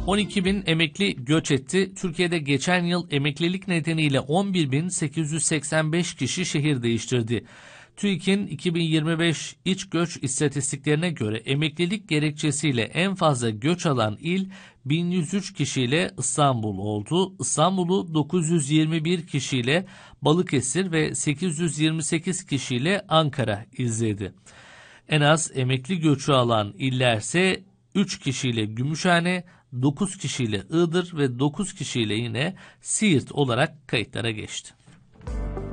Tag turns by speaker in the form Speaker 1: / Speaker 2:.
Speaker 1: 12 bin emekli göç etti. Türkiye'de geçen yıl emeklilik nedeniyle 11.885 kişi şehir değiştirdi. TÜİK'in 2025 iç göç istatistiklerine göre emeklilik gerekçesiyle en fazla göç alan il 1103 kişiyle İstanbul oldu. İstanbul'u 921 kişiyle Balıkesir ve 828 kişiyle Ankara izledi. En az emekli göçü alan illerse 3 kişiyle Gümüşhane, 9 kişiyle Iğdır ve 9 kişiyle yine Siirt olarak kayıtlara geçti.